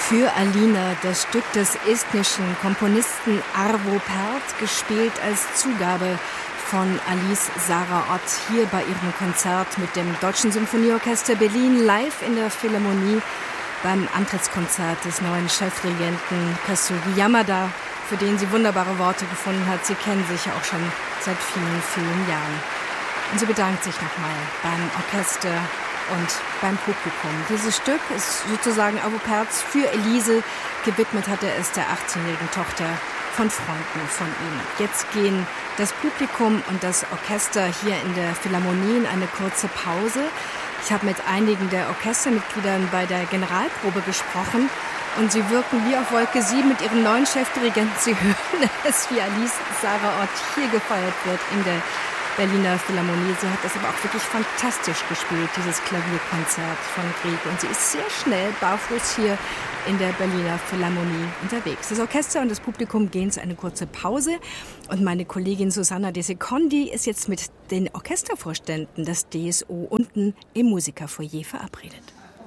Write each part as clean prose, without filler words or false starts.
Für Alina, das Stück des estnischen Komponisten Arvo Pärt, gespielt als Zugabe von Alice Sarah Ott hier bei ihrem Konzert mit dem Deutschen Symphonieorchester Berlin live in der Philharmonie beim Antrittskonzert des neuen Chefdirigenten Kazuki Yamada, für den sie wunderbare Worte gefunden hat. Sie kennen sich ja auch schon seit vielen, vielen Jahren. Und sie bedankt sich nochmal beim Orchester und beim Publikum. Dieses Stück ist sozusagen Arvo Pärts für Elise. Gewidmet hat er es der 18-jährigen Tochter von Freunden von ihm. Jetzt gehen das Publikum und das Orchester hier in der Philharmonie in eine kurze Pause. Ich habe mit einigen der Orchestermitgliedern bei der Generalprobe gesprochen und sie wirken wie auf Wolke 7 mit ihrem neuen Chefdirigenten. Sie hören es, wie Alice Sarah Ott hier gefeiert wird in der Berliner Philharmonie. Sie hat das aber auch wirklich fantastisch gespielt, dieses Klavierkonzert von Grieg. Und sie ist sehr schnell barfuß hier in der Berliner Philharmonie unterwegs. Das Orchester und das Publikum gehen zu einer kurzen Pause. Und meine Kollegin Susanna De Secondi ist jetzt mit den Orchestervorständen des DSO unten im Musikerfoyer verabredet.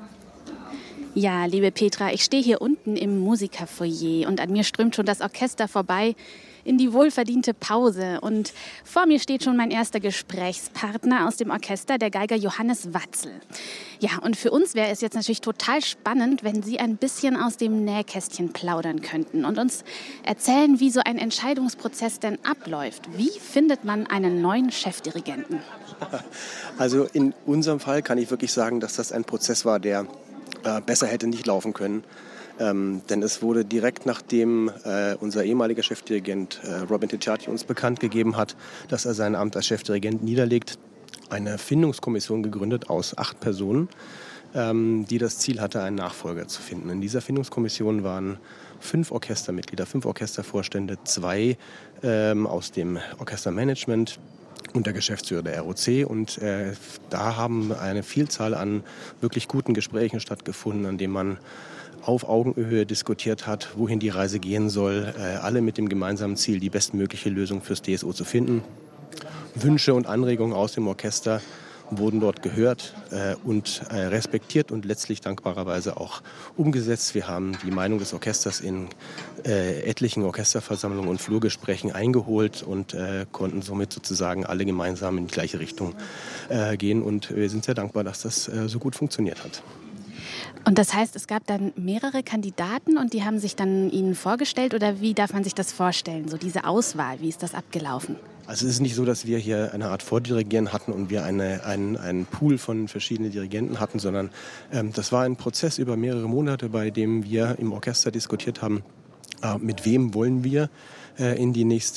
Ja, liebe Petra, ich stehe hier unten im Musikerfoyer und an mir strömt schon das Orchester vorbei in die wohlverdiente Pause. Und vor mir steht schon mein erster Gesprächspartner aus dem Orchester, der Geiger Johannes Watzel. Ja, und für uns wäre es jetzt natürlich total spannend, wenn Sie ein bisschen aus dem Nähkästchen plaudern könnten und uns erzählen, wie so ein Entscheidungsprozess denn abläuft. Wie findet man einen neuen Chefdirigenten? Also in unserem Fall kann ich wirklich sagen, dass das ein Prozess war, der besser hätte nicht laufen können. Denn es wurde direkt nachdem unser ehemaliger Chefdirigent Robin Ticciati uns bekannt gegeben hat, dass er sein Amt als Chefdirigent niederlegt, eine Findungskommission gegründet aus 8 Personen, die das Ziel hatte, einen Nachfolger zu finden. In dieser Findungskommission waren 5 Orchestermitglieder, 5 Orchestervorstände, 2 aus dem Orchestermanagement und der Geschäftsführer der ROC. Und da haben eine Vielzahl an wirklich guten Gesprächen stattgefunden, an denen man auf Augenhöhe diskutiert hat, wohin die Reise gehen soll, alle mit dem gemeinsamen Ziel, die bestmögliche Lösung fürs DSO zu finden. Wünsche und Anregungen aus dem Orchester wurden dort gehört und respektiert und letztlich dankbarerweise auch umgesetzt. Wir haben die Meinung des Orchesters in etlichen Orchesterversammlungen und Flurgesprächen eingeholt und konnten somit sozusagen alle gemeinsam in die gleiche Richtung gehen. Und wir sind sehr dankbar, dass das so gut funktioniert hat. Und das heißt, es gab dann mehrere Kandidaten und die haben sich dann Ihnen vorgestellt, oder wie darf man sich das vorstellen, so diese Auswahl, wie ist das abgelaufen? Also es ist nicht so, dass wir hier eine Art Vordirigieren hatten und wir einen Pool von verschiedenen Dirigenten hatten, sondern das war ein Prozess über mehrere Monate, bei dem wir im Orchester diskutiert haben, mit wem wollen wir in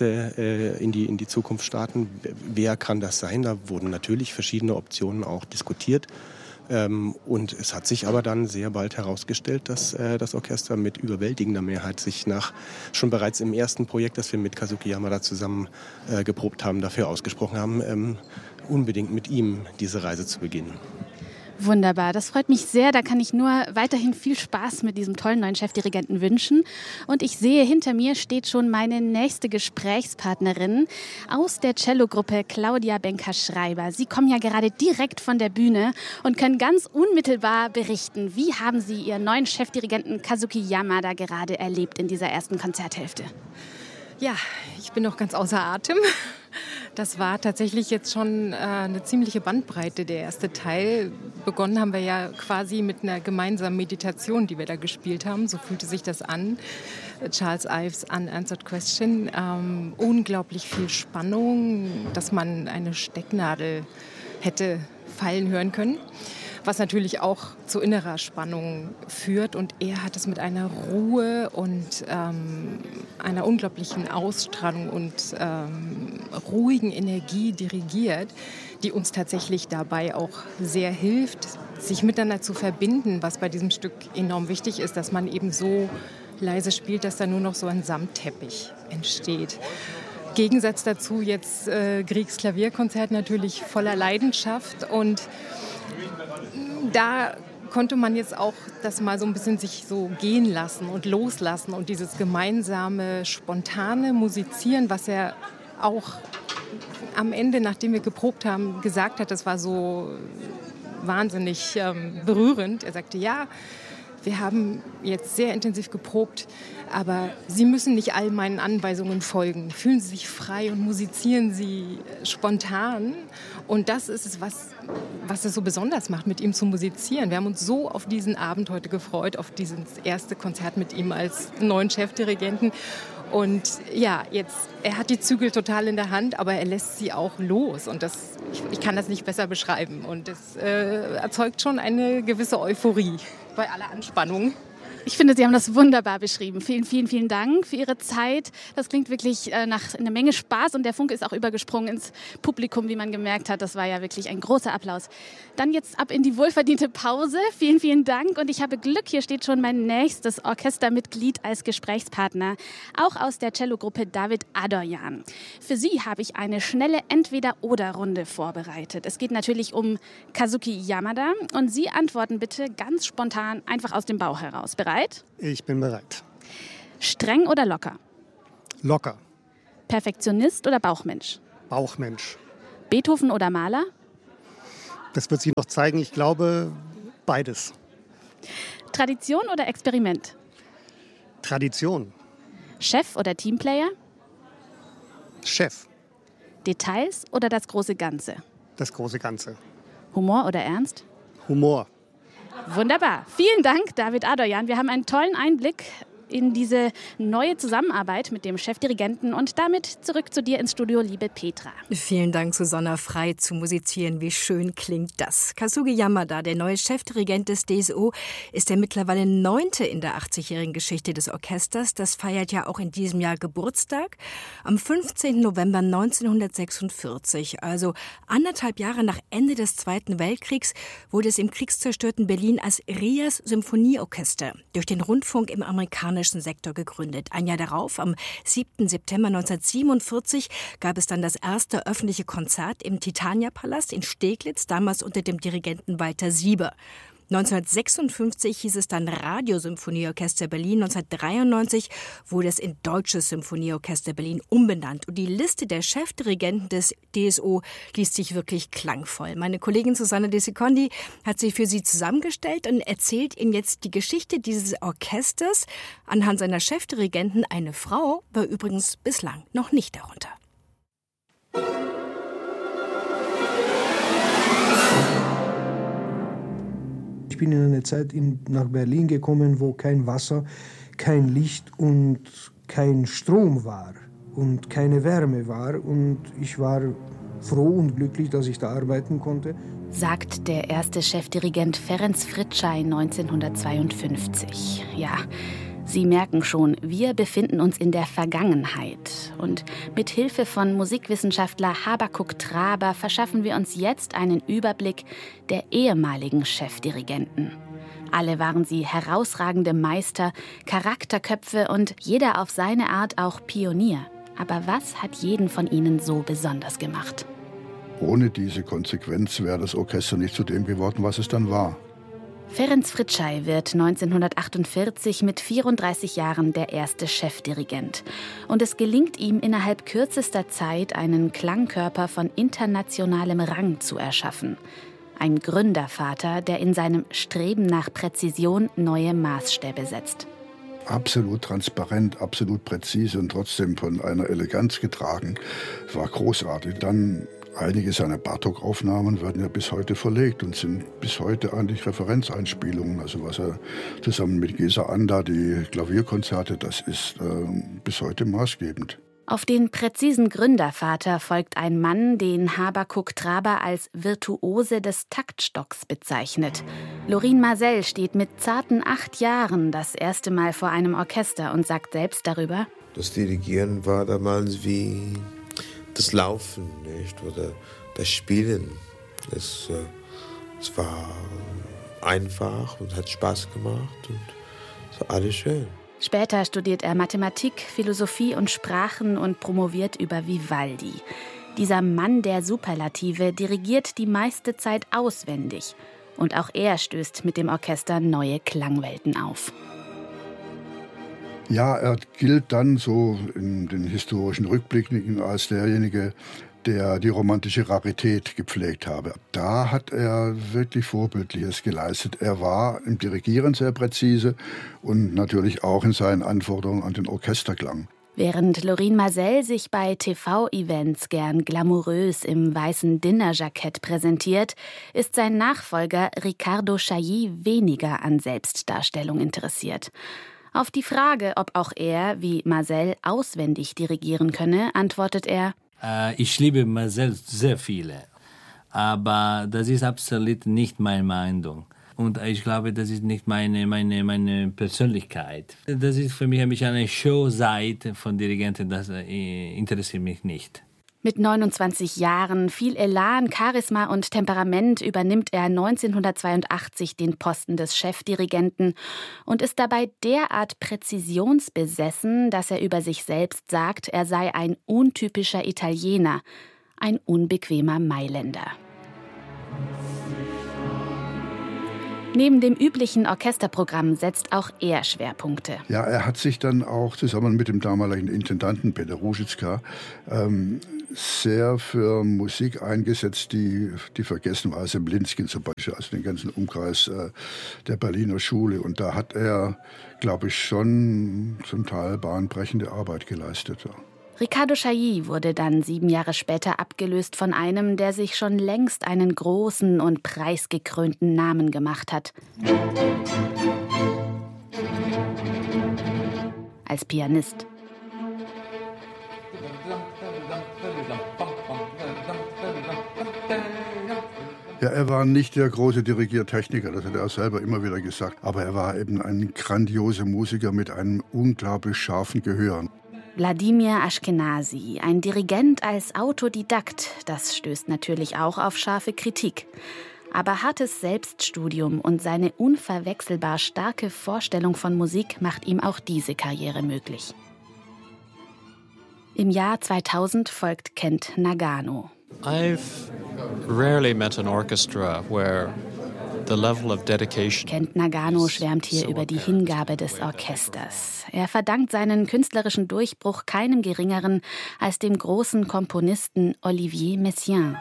die Zukunft starten, wer kann das sein? Da wurden natürlich verschiedene Optionen auch diskutiert. Und es hat sich aber dann sehr bald herausgestellt, dass das Orchester mit überwältigender Mehrheit sich schon bereits im ersten Projekt, das wir mit Kazuki Yamada zusammen geprobt haben, dafür ausgesprochen haben, unbedingt mit ihm diese Reise zu beginnen. Wunderbar, das freut mich sehr. Da kann ich nur weiterhin viel Spaß mit diesem tollen neuen Chefdirigenten wünschen. Und ich sehe, hinter mir steht schon meine nächste Gesprächspartnerin aus der Cellogruppe, Claudia Benker-Schreiber. Sie kommen ja gerade direkt von der Bühne und können ganz unmittelbar berichten. Wie haben Sie Ihren neuen Chefdirigenten Kazuki Yamada gerade erlebt in dieser ersten Konzerthälfte? Ja, ich bin noch ganz außer Atem. Das war tatsächlich jetzt schon eine ziemliche Bandbreite, der erste Teil. Begonnen haben wir ja quasi mit einer gemeinsamen Meditation, die wir da gespielt haben. So fühlte sich das an. Charles Ives Unanswered Question. Unglaublich viel Spannung, dass man eine Stecknadel hätte fallen hören können. Was natürlich auch zu innerer Spannung führt. Und er hat es mit einer Ruhe und einer unglaublichen Ausstrahlung und ruhigen Energie dirigiert, die uns tatsächlich dabei auch sehr hilft, sich miteinander zu verbinden, was bei diesem Stück enorm wichtig ist, dass man eben so leise spielt, dass da nur noch so ein Samtteppich entsteht. Gegensatz dazu jetzt Griegs Klavierkonzert natürlich voller Leidenschaft, und da konnte man jetzt auch das mal so ein bisschen sich so gehen lassen und loslassen und dieses gemeinsame, spontane Musizieren, was er auch am Ende, nachdem wir geprobt haben, gesagt hat, das war so wahnsinnig berührend. Er sagte, ja, wir haben jetzt sehr intensiv geprobt, aber Sie müssen nicht all meinen Anweisungen folgen. Fühlen Sie sich frei und musizieren Sie spontan. Und das ist es, was es so besonders macht, mit ihm zu musizieren. Wir haben uns so auf diesen Abend heute gefreut, auf dieses erste Konzert mit ihm als neuen Chefdirigenten. Und ja, er hat die Zügel total in der Hand, aber er lässt sie auch los. Und ich kann das nicht besser beschreiben. Und das erzeugt schon eine gewisse Euphorie bei aller Anspannung. Ich finde, Sie haben das wunderbar beschrieben. Vielen, vielen, vielen Dank für Ihre Zeit. Das klingt wirklich nach einer Menge Spaß und der Funke ist auch übergesprungen ins Publikum, wie man gemerkt hat. Das war ja wirklich ein großer Applaus. Dann jetzt ab in die wohlverdiente Pause. Vielen, vielen Dank und ich habe Glück, hier steht schon mein nächstes Orchestermitglied als Gesprächspartner, auch aus der Cellogruppe David Adorjan. Für Sie habe ich eine schnelle Entweder-oder-Runde vorbereitet. Es geht natürlich um Kazuki Yamada und Sie antworten bitte ganz spontan, einfach aus dem Bauch heraus. Bereit? Ich bin bereit. Streng oder locker? Locker. Perfektionist oder Bauchmensch? Bauchmensch. Beethoven oder Mahler? Das wird sich noch zeigen. Ich glaube, beides. Tradition oder Experiment? Tradition. Chef oder Teamplayer? Chef. Details oder das große Ganze? Das große Ganze. Humor oder Ernst? Humor. Wunderbar. Vielen Dank, David Adorjan. Wir haben einen tollen Einblick in diese neue Zusammenarbeit mit dem Chefdirigenten. Und damit zurück zu dir ins Studio, liebe Petra. Vielen Dank, Susanna. Frei zu musizieren. Wie schön klingt das. Kazuki Yamada, der neue Chefdirigent des DSO, ist der mittlerweile 9. in der 80-jährigen Geschichte des Orchesters. Das feiert ja auch in diesem Jahr Geburtstag. Am 15. November 1946, also 1,5 Jahre nach Ende des Zweiten Weltkriegs, wurde es im kriegszerstörten Berlin als Rias Symphonieorchester durch den Rundfunk im amerikanischen Sektor gegründet. Ein Jahr darauf, am 7. September 1947, gab es dann das erste öffentliche Konzert im Titania-Palast in Steglitz, damals unter dem Dirigenten Walter Sieber. 1956 hieß es dann Radiosymphonieorchester Berlin. 1993 wurde es in Deutsches Symphonieorchester Berlin umbenannt. Und die Liste der Chefdirigenten des DSO liest sich wirklich klangvoll. Meine Kollegin Susanne De Secondi hat sie für Sie zusammengestellt und erzählt Ihnen jetzt die Geschichte dieses Orchesters anhand seiner Chefdirigenten. Eine Frau war übrigens bislang noch nicht darunter. Ich bin in eine Zeit nach Berlin gekommen, wo kein Wasser, kein Licht und kein Strom war und keine Wärme war. Und ich war froh und glücklich, dass ich da arbeiten konnte. Sagt der erste Chefdirigent Ferenc Fritzsche 1952. Ja, Sie merken schon, wir befinden uns in der Vergangenheit. Und mit Hilfe von Musikwissenschaftler Habakuk Traber verschaffen wir uns jetzt einen Überblick der ehemaligen Chefdirigenten. Alle waren sie herausragende Meister, Charakterköpfe und jeder auf seine Art auch Pionier. Aber was hat jeden von ihnen so besonders gemacht? Ohne diese Konsequenz wäre das Orchester nicht zu dem geworden, was es dann war. Ferenc Fritzsche wird 1948 mit 34 Jahren der erste Chefdirigent. Und es gelingt ihm innerhalb kürzester Zeit, einen Klangkörper von internationalem Rang zu erschaffen. Ein Gründervater, der in seinem Streben nach Präzision neue Maßstäbe setzt. Absolut transparent, absolut präzise und trotzdem von einer Eleganz getragen. War großartig. Dann einige seiner Bartók-Aufnahmen werden ja bis heute verlegt und sind bis heute eigentlich Referenzeinspielungen. Also was er zusammen mit Gesa Anda, die Klavierkonzerte, das ist bis heute maßgebend. Auf den präzisen Gründervater folgt ein Mann, den Habakuk Traber als Virtuose des Taktstocks bezeichnet. Lorin Maazel steht mit zarten 8 Jahren das erste Mal vor einem Orchester und sagt selbst darüber: Das Dirigieren war damals wie das Laufen, nicht? Oder das Spielen. Es war einfach und hat Spaß gemacht und es war alles schön. Später studiert er Mathematik, Philosophie und Sprachen und promoviert über Vivaldi. Dieser Mann der Superlative dirigiert die meiste Zeit auswendig. Und auch er stößt mit dem Orchester neue Klangwelten auf. Ja, er gilt dann so in den historischen Rückblicken als derjenige, der die romantische Rarität gepflegt habe. Da hat er wirklich Vorbildliches geleistet. Er war im Dirigieren sehr präzise und natürlich auch in seinen Anforderungen an den Orchesterklang. Während Lorine Maazel sich bei TV-Events gern glamourös im weißen Dinnerjackett präsentiert, ist sein Nachfolger Riccardo Chailly weniger an Selbstdarstellung interessiert. Auf die Frage, ob auch er, wie Maazel, auswendig dirigieren könne, antwortet er: Ich liebe Maazel sehr viele, aber das ist absolut nicht meine Meinung. Und ich glaube, das ist nicht meine Persönlichkeit. Das ist für mich ein bisschen eine Showseite von Dirigenten, das interessiert mich nicht. Mit 29 Jahren, viel Elan, Charisma und Temperament übernimmt er 1982 den Posten des Chefdirigenten und ist dabei derart präzisionsbesessen, dass er über sich selbst sagt, er sei ein untypischer Italiener, ein unbequemer Mailänder. Neben dem üblichen Orchesterprogramm setzt auch er Schwerpunkte. Ja, er hat sich dann auch zusammen mit dem damaligen Intendanten Peter Ruzicka sehr für Musik eingesetzt, die vergessen war. Semlinsky zum Beispiel, also den ganzen Umkreis der Berliner Schule. Und da hat er, glaube ich, schon zum Teil bahnbrechende Arbeit geleistet. Ja. Riccardo Chailly wurde dann 7 Jahre später abgelöst von einem, der sich schon längst einen großen und preisgekrönten Namen gemacht hat. Als Pianist. Ja, er war nicht der große Dirigiertechniker, das hat er auch selber immer wieder gesagt. Aber er war eben ein grandioser Musiker mit einem unglaublich scharfen Gehör. Wladimir Ashkenazy, ein Dirigent als Autodidakt, das stößt natürlich auch auf scharfe Kritik. Aber hartes Selbststudium und seine unverwechselbar starke Vorstellung von Musik macht ihm auch diese Karriere möglich. Im Jahr 2000 folgt Kent Nagano. I've rarely met an orchestra where the level of dedication. Kent Nagano schwärmt hier über die Hingabe des Orchesters. Er verdankt seinen künstlerischen Durchbruch keinem Geringeren als dem großen Komponisten Olivier Messiaen.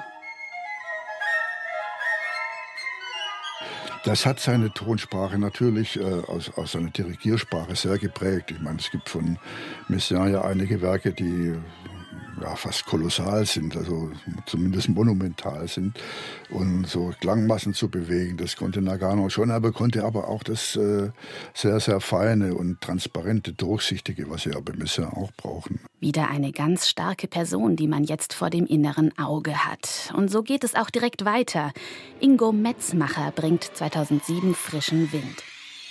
Das hat seine Tonsprache natürlich aus seiner Dirigiersprache sehr geprägt. Ich meine, es gibt von Messiaen ja einige Werke, die fast kolossal sind, also zumindest monumental sind. Und so Klangmassen zu bewegen, das konnte Nagano schon, aber konnte aber auch das sehr, sehr feine und transparente, durchsichtige, was wir bei Messiaen auch brauchen. Wieder eine ganz starke Person, die man jetzt vor dem inneren Auge hat. Und so geht es auch direkt weiter. Ingo Metzmacher bringt 2007 frischen Wind.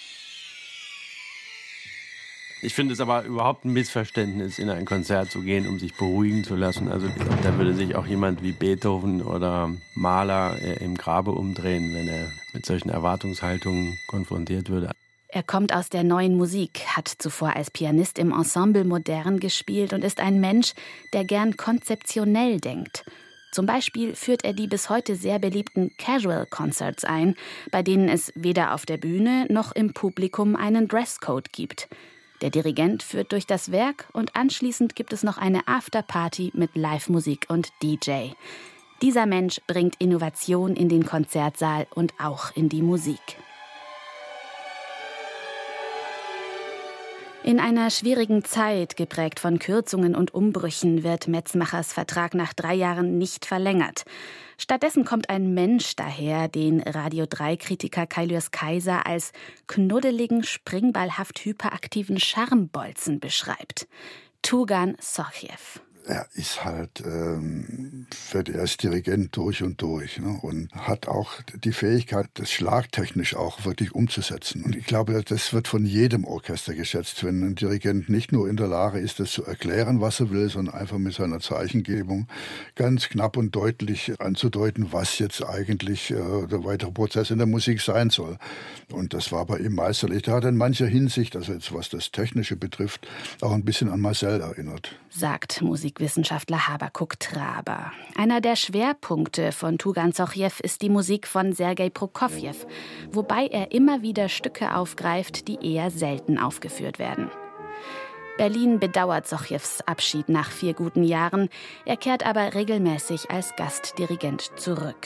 Ich finde es aber überhaupt ein Missverständnis, in ein Konzert zu gehen, um sich beruhigen zu lassen. Also da würde sich auch jemand wie Beethoven oder Mahler im Grabe umdrehen, wenn er mit solchen Erwartungshaltungen konfrontiert würde. Er kommt aus der neuen Musik, hat zuvor als Pianist im Ensemble Modern gespielt und ist ein Mensch, der gern konzeptionell denkt. Zum Beispiel führt er die bis heute sehr beliebten Casual Concerts ein, bei denen es weder auf der Bühne noch im Publikum einen Dresscode gibt. Der Dirigent führt durch das Werk und anschließend gibt es noch eine Afterparty mit Live-Musik und DJ. Dieser Mensch bringt Innovation in den Konzertsaal und auch in die Musik. In einer schwierigen Zeit, geprägt von Kürzungen und Umbrüchen, wird Metzmachers Vertrag nach 3 Jahren nicht verlängert. Stattdessen kommt ein Mensch daher, den Radio 3-Kritiker Kailyos Kaiser als knuddeligen, springballhaft hyperaktiven Charmbolzen beschreibt. Tugan Sochiev. Er ist halt, er ist Dirigent durch und durch, ne? Und hat auch die Fähigkeit, das schlagtechnisch auch wirklich umzusetzen. Und ich glaube, das wird von jedem Orchester geschätzt, wenn ein Dirigent nicht nur in der Lage ist, das zu erklären, was er will, sondern einfach mit seiner Zeichengebung ganz knapp und deutlich anzudeuten, was jetzt eigentlich der weitere Prozess in der Musik sein soll. Und das war bei ihm meisterlich. Da hat er in mancher Hinsicht, also jetzt was das Technische betrifft, auch ein bisschen an Maazel erinnert. Sagt Musikwissenschaftler Habakuk Traber. Einer der Schwerpunkte von Tugan Sochiev ist die Musik von Sergei Prokofjew, wobei er immer wieder Stücke aufgreift, die eher selten aufgeführt werden. Berlin bedauert Sochjews Abschied nach 4 guten Jahren. Er kehrt aber regelmäßig als Gastdirigent zurück.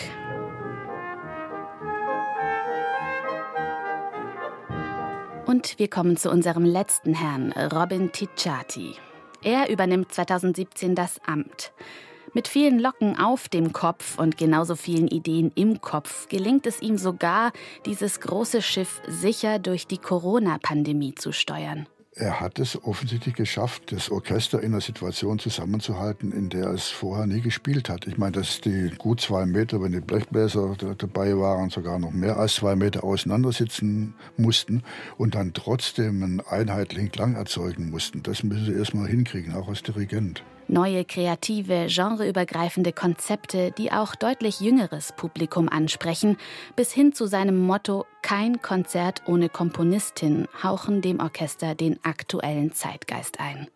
Und wir kommen zu unserem letzten Herrn, Robin Ticciati. Er übernimmt 2017 das Amt. Mit vielen Locken auf dem Kopf und genauso vielen Ideen im Kopf gelingt es ihm sogar, dieses große Schiff sicher durch die Corona-Pandemie zu steuern. Er hat es offensichtlich geschafft, das Orchester in einer Situation zusammenzuhalten, in der es vorher nie gespielt hat. Ich meine, dass die gut 2 Meter, wenn die Blechbläser dabei waren, sogar noch mehr als 2 Meter auseinandersitzen mussten und dann trotzdem einen einheitlichen Klang erzeugen mussten. Das müssen sie erstmal hinkriegen, auch als Dirigent. Neue, kreative, genreübergreifende Konzepte, die auch deutlich jüngeres Publikum ansprechen, bis hin zu seinem Motto »Kein Konzert ohne Komponistin« hauchen dem Orchester den aktuellen Zeitgeist ein.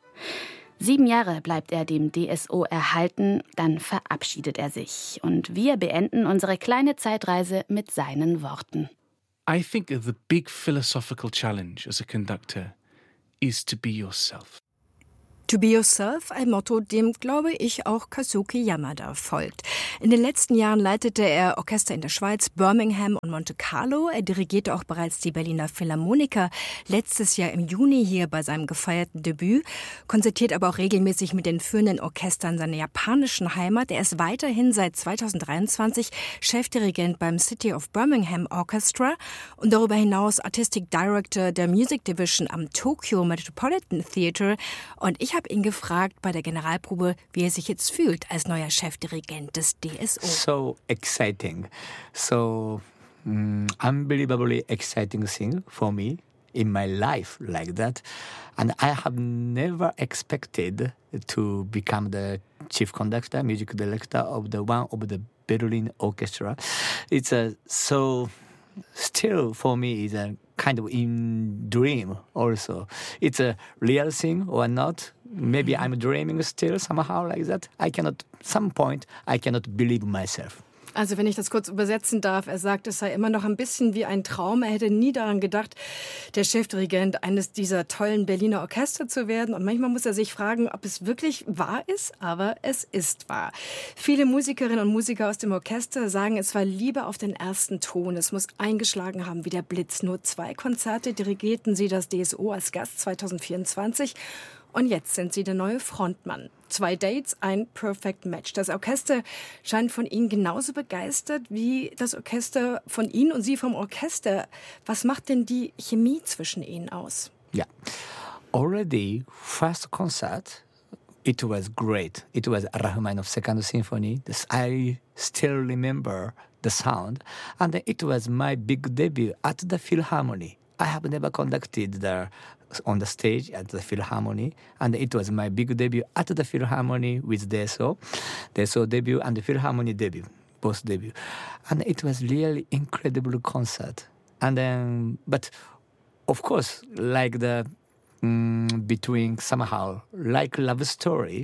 7 Jahre bleibt er dem DSO erhalten, dann verabschiedet er sich. Und wir beenden unsere kleine Zeitreise mit seinen Worten. I think the big philosophical challenge as a conductor is to be yourself. To be yourself, ein Motto, dem, glaube ich, auch Kazuki Yamada folgt. In den letzten Jahren leitete er Orchester in der Schweiz, Birmingham und Monte Carlo. Er dirigierte auch bereits die Berliner Philharmoniker, letztes Jahr im Juni hier bei seinem gefeierten Debüt, konzertiert aber auch regelmäßig mit den führenden Orchestern seiner japanischen Heimat. Er ist weiterhin seit 2023 Chefdirigent beim City of Birmingham Orchestra und darüber hinaus Artistic Director der Music Division am Tokyo Metropolitan Theatre. Und ich habe ihn gefragt bei der Generalprobe, wie er sich jetzt fühlt als neuer Chefdirigent des DSO. So exciting. So unbelievably exciting thing for me in my life like that. And I have never expected to become the chief conductor, music director of the one of the Berlin Orchestra. It's still for me is a kind of in dream also. It's a real thing or not. Maybe I'm dreaming still somehow like that. Some point I cannot believe myself. Also wenn ich das kurz übersetzen darf, er sagt, es sei immer noch ein bisschen wie ein Traum. Er hätte nie daran gedacht, der Chefdirigent eines dieser tollen Berliner Orchester zu werden. Und manchmal muss er sich fragen, ob es wirklich wahr ist, aber es ist wahr. Viele Musikerinnen und Musiker aus dem Orchester sagen, es war Liebe auf den ersten Ton. Es muss eingeschlagen haben wie der Blitz. Nur 2 Konzerte dirigierten sie das DSO als Gast 2024. Und jetzt sind sie der neue Frontmann. 2 Dates, ein Perfect Match. Das Orchester scheint von Ihnen genauso begeistert wie das Orchester von Ihnen und Sie vom Orchester. Was macht denn die Chemie zwischen Ihnen aus? Yeah. Already, first concert, it was great. It was Rachmaninoff Second Symphony. I still remember the sound. And it was my big debut at the Philharmonic. I have never conducted on the stage at the Philharmonic, and it was my big debut at the Philharmonic with DSO debut and the Philharmonic debut, both debut. And it was really incredible concert. And then, but of course, like the between somehow, like love story,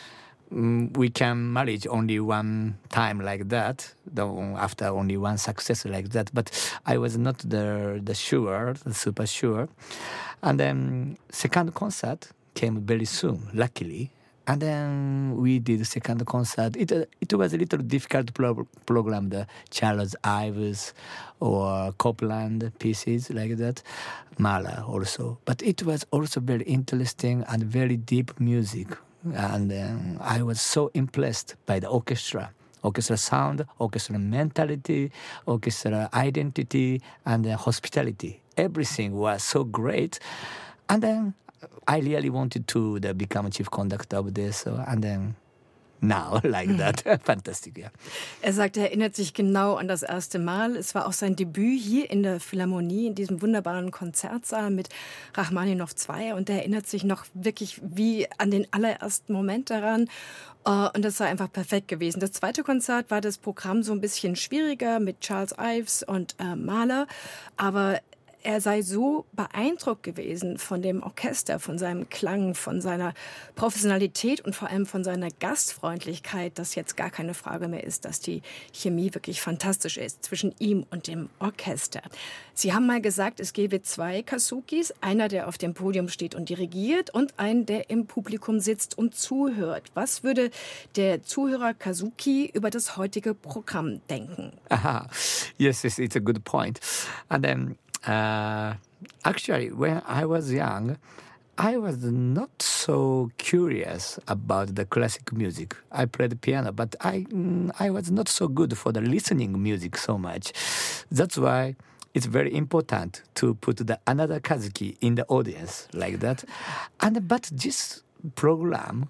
we can marriage only one time like that, after only one success like that. But I was not the super sure. And then second concert came very soon, luckily. And then we did the second concert. It was a little difficult program, the Charles Ives or Copland pieces like that, Mahler also. But it was also very interesting and very deep music. And I was so impressed by the orchestra sound, orchestra mentality, orchestra identity, and hospitality. Everything was so great. And then I really wanted to become a chief conductor of this. And then now, like that. Fantastic, ja. Er sagt, er erinnert sich genau an das erste Mal. Es war auch sein Debüt hier in der Philharmonie, in diesem wunderbaren Konzertsaal mit Rachmaninoff 2. Und er erinnert sich noch wirklich wie an den allerersten Moment daran. Und das war einfach perfekt gewesen. Das zweite Konzert war das Programm so ein bisschen schwieriger mit Charles Ives und Mahler. Aber er sei so beeindruckt gewesen von dem Orchester, von seinem Klang, von seiner Professionalität und vor allem von seiner Gastfreundlichkeit, dass jetzt gar keine Frage mehr ist, dass die Chemie wirklich fantastisch ist zwischen ihm und dem Orchester. Sie haben mal gesagt, es gebe 2 Kazukis, einer, der auf dem Podium steht und dirigiert und einen, der im Publikum sitzt und zuhört. Was würde der Zuhörer Kazuki über das heutige Programm denken? Aha. Yes, it's a good point. And then, actually, when I was young, I was not so curious about the classic music. I played piano, but I was not so good for the listening music so much. That's why it's very important to put the another Kazuki in the audience like that. But this program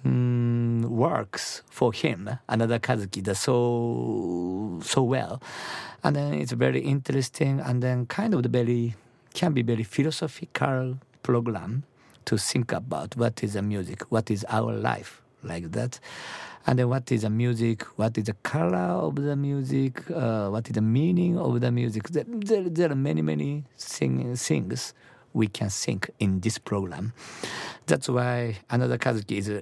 works for him, another Kazuki, so well. And then it's very interesting and then kind of can be very philosophical program to think about what is the music, what is our life, like that. And then what is the music, what is the color of the music, what is the meaning of the music. There are many things we can think in this program. That's why Another Kazuki is,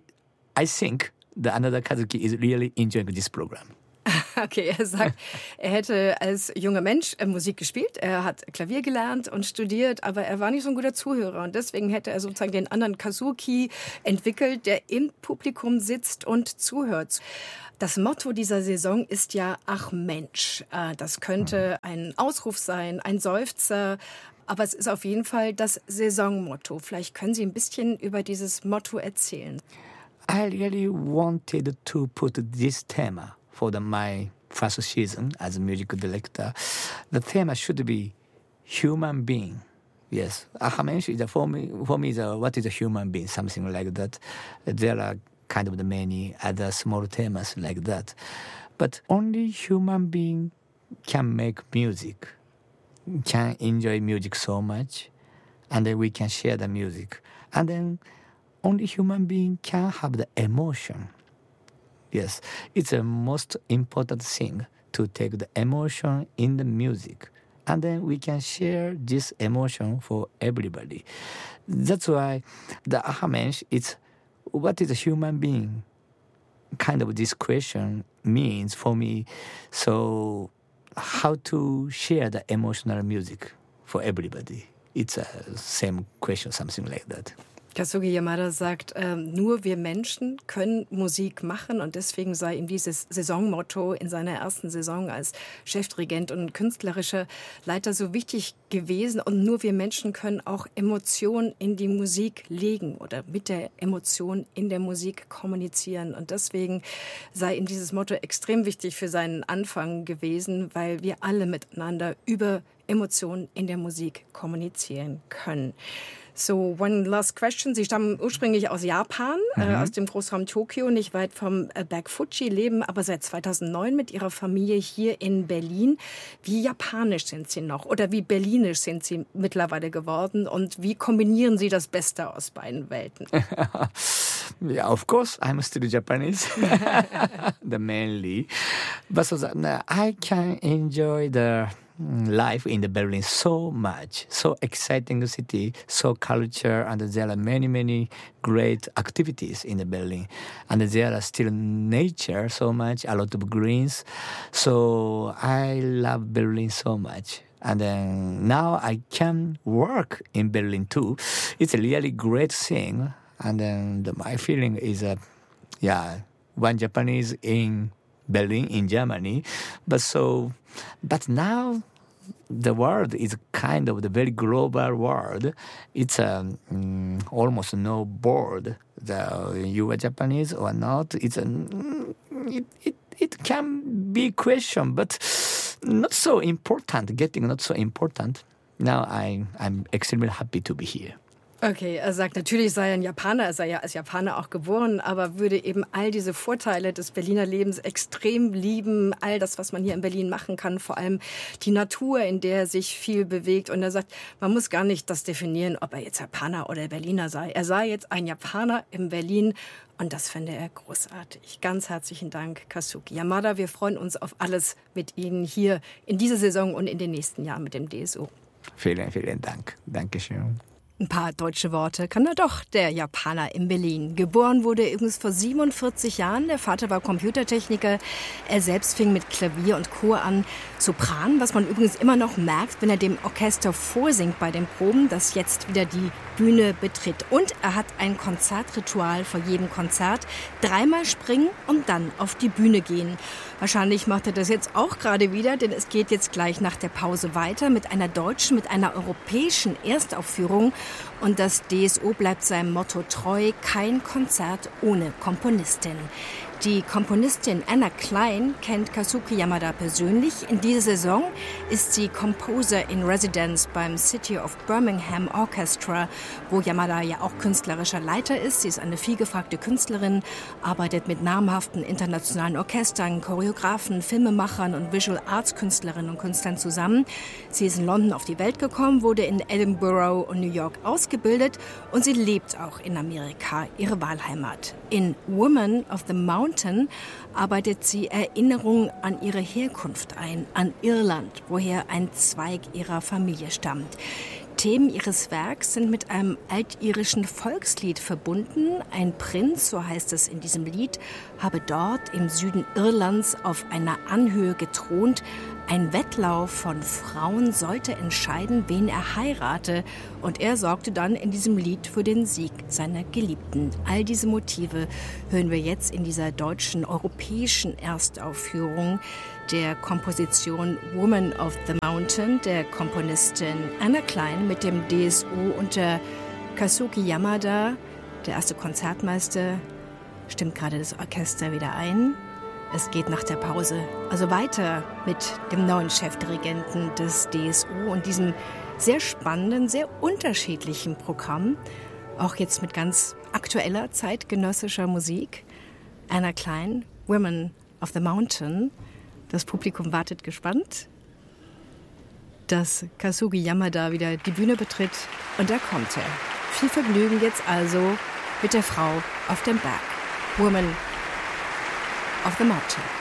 I think the Another Kazuki is really enjoying this program. Okay, er sagt, er hätte als junger Mensch Musik gespielt, er hat Klavier gelernt und studiert, aber er war nicht so ein guter Zuhörer und deswegen hätte er sozusagen den anderen Kazuki entwickelt, der im Publikum sitzt und zuhört. Das Motto dieser Saison ist ja Ach Mensch. Das könnte ein Ausruf sein, ein Seufzer, aber es ist auf jeden Fall das Saisonmotto. Vielleicht können Sie ein bisschen über dieses Motto erzählen. I really wanted to put this theme for my first season as a music director. The theme should be human being. Yes, Ach Mensch is for me what is a human being, something like that. There are kind of the many other small themes like that. But only human being can make music, can enjoy music so much, and then we can share the music. And then only human being can have the emotion. Yes, it's the most important thing to take the emotion in the music. And then we can share this emotion for everybody. That's why the Ach Mensch, it's what is a human being? Kind of this question means for me, so how to share the emotional music for everybody. It's a same question, something like that. Kazuki Yamada sagt, nur wir Menschen können Musik machen und deswegen sei ihm dieses Saisonmotto in seiner ersten Saison als Chefdirigent und künstlerischer Leiter so wichtig gewesen und nur wir Menschen können auch Emotionen in die Musik legen oder mit der Emotion in der Musik kommunizieren und deswegen sei ihm dieses Motto extrem wichtig für seinen Anfang gewesen, weil wir alle miteinander über Emotionen in der Musik kommunizieren können. So, one last question. Sie stammen ursprünglich aus Japan, aus dem Großraum Tokio, nicht weit vom Berg Fuji, leben aber seit 2009 mit Ihrer Familie hier in Berlin. Wie japanisch sind Sie noch oder wie berlinisch sind Sie mittlerweile geworden und wie kombinieren Sie das Beste aus beiden Welten? Yeah, of course, I'm still Japanese, the mainly. But so that, I can enjoy the life in the Berlin so much, so exciting city, so culture, and there are many great activities in the Berlin, and there are still nature so much, a lot of greens. So I love Berlin so much. And then now I can work in Berlin too. It's a really great thing. And then my feeling is one Japanese in Berlin, in Germany. But now the world is kind of the very global world. It's almost no board. You are Japanese or not. It can be question, but not so important. Getting not so important. Now I'm extremely happy to be here. Okay, er sagt, natürlich sei er ein Japaner, er sei ja als Japaner auch geboren, aber würde eben all diese Vorteile des Berliner Lebens extrem lieben, all das, was man hier in Berlin machen kann, vor allem die Natur, in der er sich viel bewegt. Und er sagt, man muss gar nicht das definieren, ob er jetzt Japaner oder Berliner sei. Er sei jetzt ein Japaner in Berlin und das fände er großartig. Ganz herzlichen Dank, Kazuki Yamada. Wir freuen uns auf alles mit Ihnen hier in dieser Saison und in den nächsten Jahren mit dem DSO. Vielen, vielen Dank. Dankeschön. Ein paar deutsche Worte kann er doch, der Japaner in Berlin. Geboren wurde er übrigens vor 47 Jahren. Der Vater war Computertechniker. Er selbst fing mit Klavier und Chor an. Sopran, was man übrigens immer noch merkt, wenn er dem Orchester vorsingt bei den Proben, das jetzt wieder die Bühne betritt. Und er hat ein Konzertritual vor jedem Konzert. 3-mal springen und dann auf die Bühne gehen. Wahrscheinlich macht er das jetzt auch gerade wieder, denn es geht jetzt gleich nach der Pause weiter mit einer deutschen, mit einer europäischen Erstaufführung. Und das DSO bleibt seinem Motto treu, kein Konzert ohne Komponistin. Die Komponistin Anna Klein kennt Kazuki Yamada persönlich. In dieser Saison ist sie Composer in Residence beim City of Birmingham Orchestra, wo Yamada ja auch künstlerischer Leiter ist. Sie ist eine vielgefragte Künstlerin, arbeitet mit namhaften internationalen Orchestern, Choreografen, Filmemachern und Visual Arts Künstlerinnen und Künstlern zusammen. Sie ist in London auf die Welt gekommen, wurde in Edinburgh und New York ausgebildet und sie lebt auch in Amerika, ihre Wahlheimat. In Woman of the Mountain arbeitet sie Erinnerungen an ihre Herkunft ein, an Irland, woher ein Zweig ihrer Familie stammt. Themen ihres Werks sind mit einem altirischen Volkslied verbunden. Ein Prinz, so heißt es in diesem Lied, habe dort im Süden Irlands auf einer Anhöhe gethront. Ein Wettlauf von Frauen sollte entscheiden, wen er heirate. Und er sorgte dann in diesem Lied für den Sieg seiner Geliebten. All diese Motive hören wir jetzt in dieser deutschen, europäischen Erstaufführung der Komposition Woman of the Mountain, der Komponistin Anna Klein mit dem DSO unter Kazuki Yamada. Der erste Konzertmeister stimmt gerade das Orchester wieder ein. Es geht nach der Pause also weiter mit dem neuen Chefdirigenten des DSO und diesem sehr spannenden, sehr unterschiedlichen Programm. Auch jetzt mit ganz aktueller, zeitgenössischer Musik. Anna Klein, Women of the Mountain. Das Publikum wartet gespannt, dass Kazuki Yamada wieder die Bühne betritt. Und da kommt er. Viel Vergnügen jetzt also mit der Frau auf dem Berg. Woman of the Mountain.